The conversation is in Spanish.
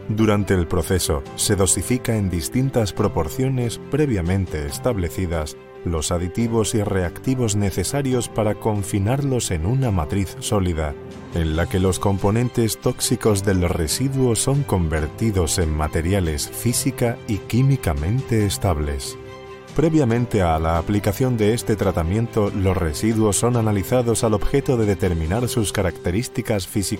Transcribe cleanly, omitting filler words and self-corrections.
Durante el proceso, se dosifica en distintas proporciones previamente establecidas los aditivos y reactivos necesarios para confinarlos en una matriz sólida, en la que los componentes tóxicos del residuo son convertidos en materiales física y químicamente estables. Previamente a la aplicación de este tratamiento, los residuos son analizados al objeto de determinar sus características físico